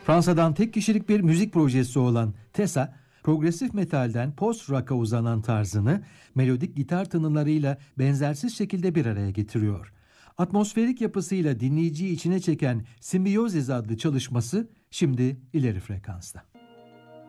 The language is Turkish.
Fransa'dan tek kişilik bir müzik projesi olan Tessa, progresif metalden post-rock'a uzanan tarzını melodik gitar tınılarıyla benzersiz şekilde bir araya getiriyor. Atmosferik yapısıyla dinleyiciyi içine çeken Symbiosis adlı çalışması şimdi ileri frekansta.